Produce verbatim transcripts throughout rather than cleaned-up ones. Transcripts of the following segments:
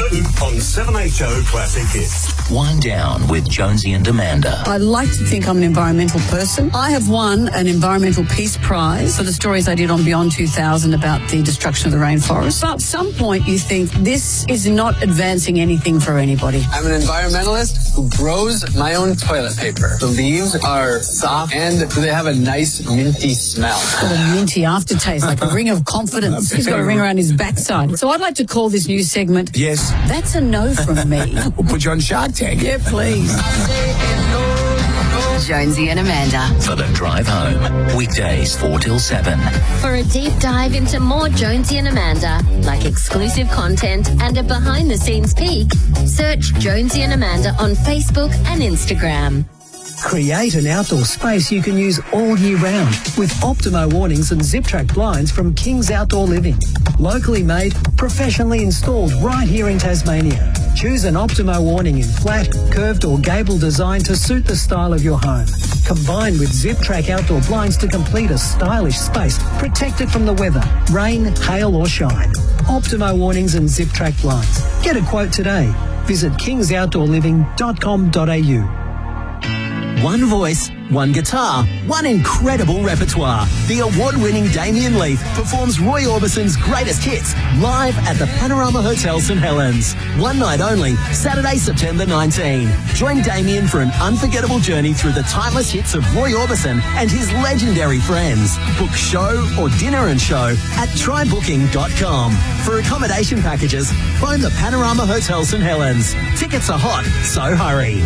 two on seven H O Classic Hits. Wind Down with Jonesy and Amanda. I like to think I'm an environmental person. I have won an Environmental Peace Prize for the stories I did on Beyond two thousand about the destruction of the rainforest. But at some point you think this is not advancing anything for anybody. I'm an environmentalist who grows my own toilet paper. The leaves are soft and they have a nice minty smell. Got a minty aftertaste, like a ring of confidence. He's got a ring around his backside. So I'd like to call this new segment, Yes. That's a No from Me. We'll put you on Shark Tank. Yeah, please. Jonesy and Amanda. For the drive home. Weekdays four till seven. For a deep dive into more Jonesy and Amanda, like exclusive content and a behind-the-scenes peek, search Jonesy and Amanda on Facebook and Instagram. Create an outdoor space you can use all year round with Optimo awnings and zip-track blinds from King's Outdoor Living. Locally made, professionally installed right here in Tasmania. Choose an Optimo awning in flat, curved or gable design to suit the style of your home. Combined with zip-track outdoor blinds to complete a stylish space protected from the weather, rain, hail or shine. Optimo awnings and zip-track blinds. Get a quote today. Visit kings outdoor living dot com dot a u. One voice, one guitar, one incredible repertoire. The award-winning Damien Leith performs Roy Orbison's greatest hits live at the Panorama Hotel St Helens. One night only, Saturday, September nineteenth. Join Damien for an unforgettable journey through the timeless hits of Roy Orbison and his legendary friends. Book show or dinner and show at try booking dot com. For accommodation packages, phone the Panorama Hotel St Helens. Tickets are hot, so hurry.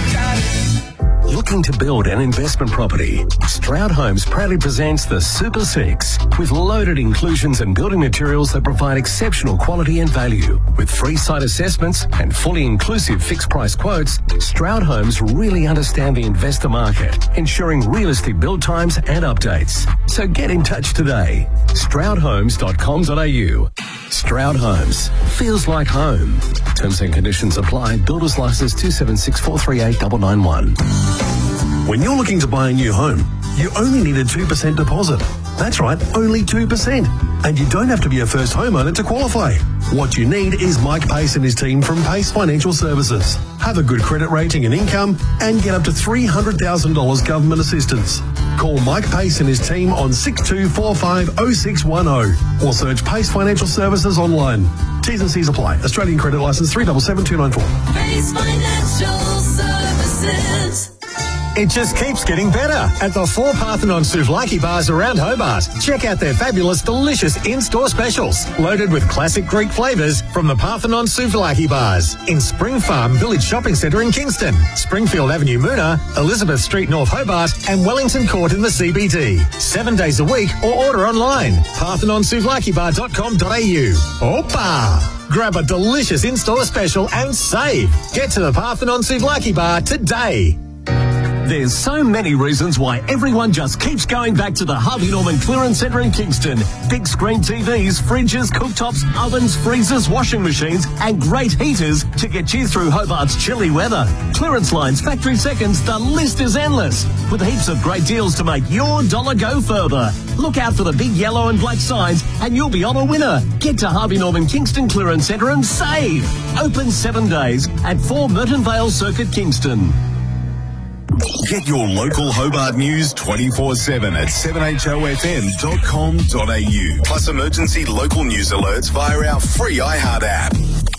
Looking to build an investment property? Stroud Homes proudly presents the Super Six with loaded inclusions and building materials that provide exceptional quality and value. With free site assessments and fully inclusive fixed price quotes, Stroud Homes really understand the investor market, ensuring realistic build times and updates. So get in touch today. stroud homes dot com dot a u. Stroud Homes. Feels like home. Terms and conditions apply. Builder's license two seven six four three eight nine nine one. When you're looking to buy a new home, you only need a two percent deposit. That's right, only two percent. And you don't have to be a first homeowner to qualify. What you need is Mike Pace and his team from Pace Financial Services. Have a good credit rating and income and get up to three hundred thousand dollars government assistance. Call Mike Pace and his team on six two four five oh six one oh or search Pace Financial Services online. T's and C's apply. Australian credit licence three seven seven two nine four. Pace Financial Services. It just keeps getting better at the four Parthenon Souvlaki bars around Hobart. Check out their fabulous, delicious in-store specials, loaded with classic Greek flavours from the Parthenon Souvlaki bars in Spring Farm Village Shopping Centre in Kingston, Springfield Avenue Moona, Elizabeth Street North Hobart and Wellington Court in the C B D. Seven days a week or order online. parthenon souvlaki bar dot com dot a u. Opa! Grab a delicious in-store special and save. Get to the Parthenon Souvlaki bar today. There's so many reasons why everyone just keeps going back to the Harvey Norman Clearance Centre in Kingston. Big screen T Vs, fridges, cooktops, ovens, freezers, washing machines and great heaters to get you through Hobart's chilly weather. Clearance lines, factory seconds, the list is endless. With heaps of great deals to make your dollar go further. Look out for the big yellow and black signs and you'll be on a winner. Get to Harvey Norman Kingston Clearance Centre and save. Open seven days at four Merton Vale Circuit, Kingston. Get your local Hobart news twenty-four seven at seven h o f m dot com dot a u. Plus emergency local news alerts via our free iHeart app.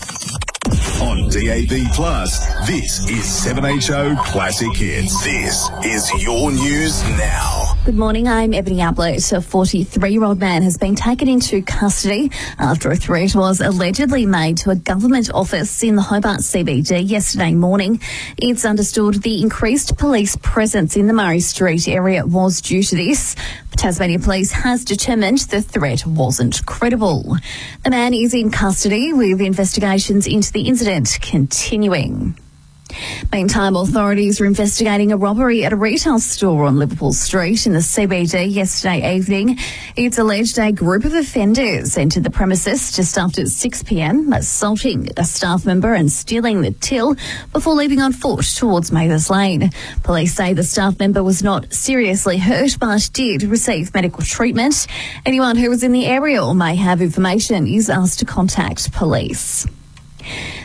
On D A B Plus, this is seven H O Classic Hits. This is your news now. Good morning, I'm Ebony Ablett. A forty-three-year-old man has been taken into custody after a threat was allegedly made to a government office in the Hobart C B D yesterday morning. It's understood the increased police presence in the Murray Street area was due to this. Tasmania Police has determined the threat wasn't credible. The man is in custody with investigations into the incident continuing. Meantime, authorities are investigating a robbery at a retail store on Liverpool Street in the C B D yesterday evening. It's alleged a group of offenders entered the premises just after six p m, assaulting a staff member and stealing the till before leaving on foot towards Mathers Lane. Police say the staff member was not seriously hurt but did receive medical treatment. Anyone who was in the area or may have information is asked to contact police.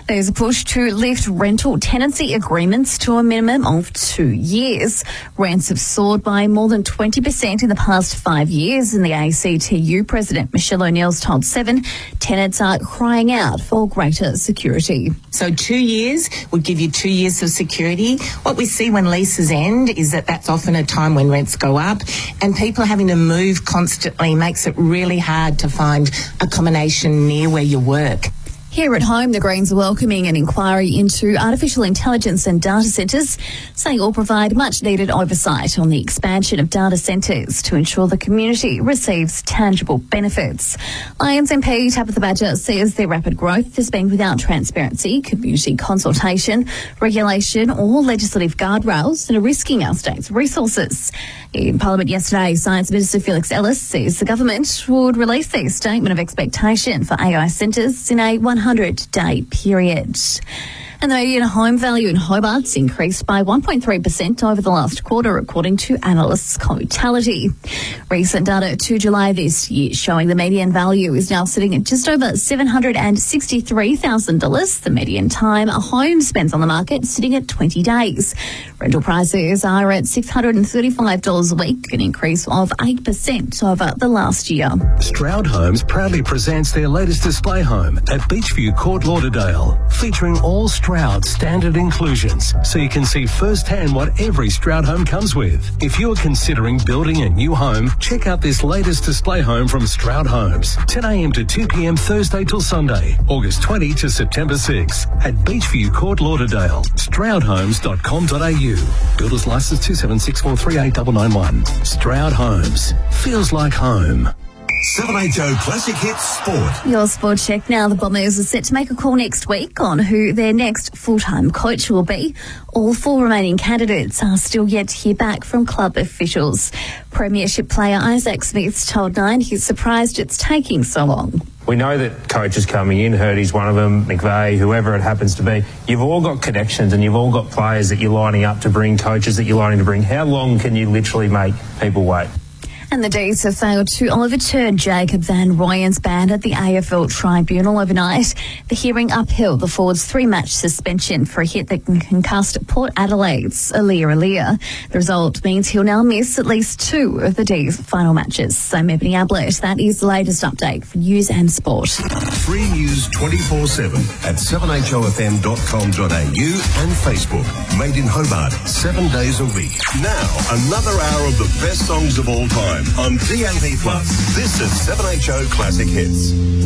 There's a push to lift rental tenancy agreements to a minimum of two years. Rents have soared by more than twenty percent in the past five years, and the A C T U President Michelle O'Neill's told Seven tenants are crying out for greater security. So two years would give you two years of security. What we see when leases end is that that's often a time when rents go up, and people having to move constantly makes it really hard to find accommodation near where you work. Here at home, the Greens are welcoming an inquiry into artificial intelligence and data centres, saying it will provide much-needed oversight on the expansion of data centres to ensure the community receives tangible benefits. Lions M P Tabitha Badger says their rapid growth has been without transparency, community consultation, regulation or legislative guardrails that are risking our state's resources. In Parliament yesterday, Science Minister Felix Ellis says the government would release their statement of expectation for A I centres in a one hundred day period. And the median home value in Hobart's increased by one point three percent over the last quarter, according to analysts Cotality. Recent data to July this year showing the median value is now sitting at just over seven hundred sixty-three thousand dollars. The median time a home spends on the market sitting at twenty days. Rental prices are at six hundred thirty-five dollars a week, an increase of eight percent over the last year. Stroud Homes proudly presents their latest display home at Beachview Court Lauderdale, featuring all Stroud standard inclusions, so you can see firsthand what every Stroud home comes with. If you're considering building a new home, check out this latest display home from Stroud Homes, ten a m to two p m Thursday till Sunday, August twentieth to September sixth at Beachview Court Lauderdale, stroud homes dot com dot a u. Builders licence two seven six four three eight nine nine one. Stroud Homes. Feels like home. seven H O Classic Hits Sport. Your sport check now. The Bombers are set to make a call next week on who their next full-time coach will be. All four remaining candidates are still yet to hear back from club officials. Premiership player Isaac Smith told Nine he's surprised it's taking so long. We know that coaches coming in, Hurdy's one of them, McVeigh, whoever it happens to be. You've all got connections and you've all got players that you're lining up to bring, coaches that you're lining to bring. How long can you literally make people wait? And the D's have failed to overturn Jacob Van Rooyen's ban at the A F L Tribunal overnight. The hearing upheld the forward's three-match suspension for a hit that can concussed Port Adelaide's Alia Alia. The result means he'll now miss at least two of the D's final matches. So, Ebony Ablett, that is the latest update for news and sport. Free news twenty-four seven at seven h o f m dot com dot a u and Facebook. Made in Hobart, seven days a week. Now, another hour of the best songs of all time on D A B plus. This is seven H O Classic Hits.